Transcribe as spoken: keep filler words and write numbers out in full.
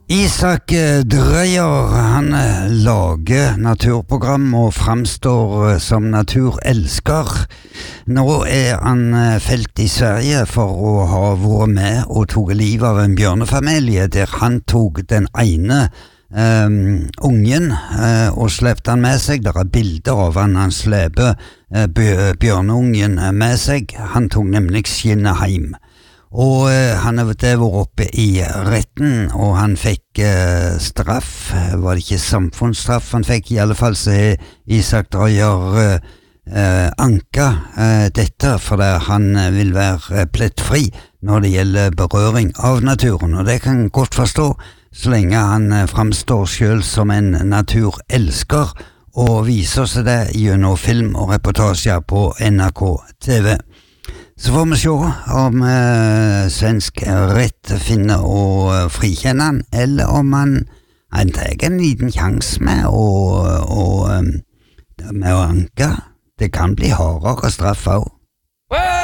Isak Dreyer, han lager naturprogram og framstår som naturelsker. Nå er han felt i Sverige for å ha vært med og tog livet av en bjørnefamilie, der han tog den ene um, ungen uh, og slepte han med seg. Der er bilder av han, han sleper uh, bjørneungen med seg. Han tog nemlig skinnet hjem. Og uh, han har vært oppe i retten, og han fikk uh, straff. Var det ikke samfunnsstraff han fikk? I alle fall så er Isak Dreyer uh, uh, anka uh, dette, fordi han uh, vil være uh, plettfri når det gjelder berøring av naturen. Og det kan jeg godt forstå, så lenge han uh, framstår selv som en naturelsker, og viser seg det gjennom film og reportasjer på N R K T V. Så får vi se om eh, svensk rett finner å eh, frikjenne han, eller om han, han tar en liten sjans med å, å, med å anke. Det kan bli hardere straff også.